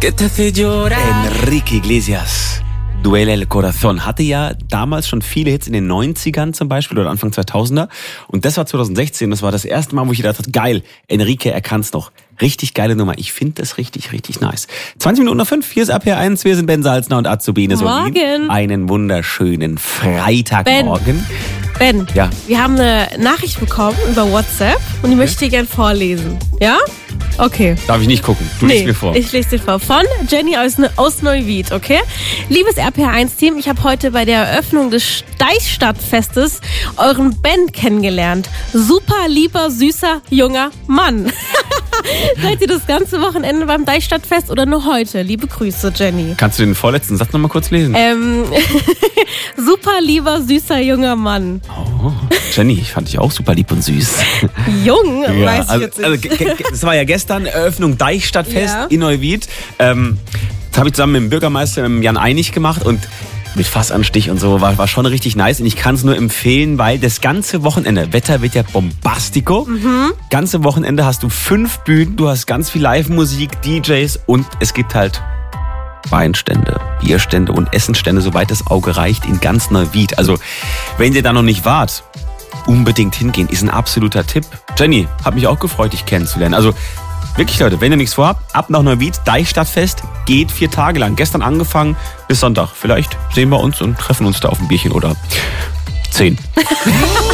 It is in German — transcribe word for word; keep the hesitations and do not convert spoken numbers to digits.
que te hace llorar. Enrique Iglesias. Duele el Corazón hatte ja damals schon viele Hits in den neunzigern zum Beispiel oder Anfang zweitausender. Und das war zwanzig sechzehn, das war das erste Mal, wo ich gedacht habe, geil, Enrique, er kann's noch. Richtig geile Nummer. Ich finde das richtig, richtig nice. zwanzig Minuten nach fünf, hier ist A P eins, wir sind Ben Salzner und Azubine Solin. Morgen. Einen wunderschönen Freitagmorgen. Ben, Ja. wir haben eine Nachricht bekommen über WhatsApp und die möchte ich dir gerne vorlesen. Ja? Okay. Darf ich nicht gucken, du liest mir vor. Ich lese dir vor. Von Jenny aus, aus Neuwied, okay? Liebes R P eins Team, ich habe heute bei der Eröffnung des Deichstadtfestes euren Ben kennengelernt. Super lieber, süßer, junger Mann. Seid ihr das ganze Wochenende beim Deichstadtfest oder nur heute? Liebe Grüße, Jenny. Kannst du den vorletzten Satz nochmal kurz lesen? Ähm, super lieber, süßer, junger Mann. Oh, Jenny, ich fand dich auch super lieb und süß. Jung, Ja, weiß ich also, jetzt nicht. also, ge- ge- das war ja gestern Eröffnung Deichstadtfest Ja. in Neuwied. Ähm, das habe ich zusammen mit dem Bürgermeister mit dem Jan Einig gemacht und mit Fassanstich und so, war, war schon richtig nice. Und ich kann es nur empfehlen, weil das ganze Wochenende, Wetter wird ja bombastico. Mhm. Ganze Wochenende hast du fünf Bühnen, du hast ganz viel Live-Musik, D Js und es gibt halt Weinstände, Bierstände und Essenstände, soweit das Auge reicht, in ganz Neuwied. Also, wenn ihr da noch nicht wart, unbedingt hingehen, ist ein absoluter Tipp. Jenny, hat mich auch gefreut, dich kennenzulernen. Also, wirklich, Leute, wenn ihr nichts vorhabt, ab nach Neuwied, Deichstadtfest, geht vier Tage lang. Gestern angefangen bis Sonntag. Vielleicht sehen wir uns und treffen uns da auf ein Bierchen oder zehn.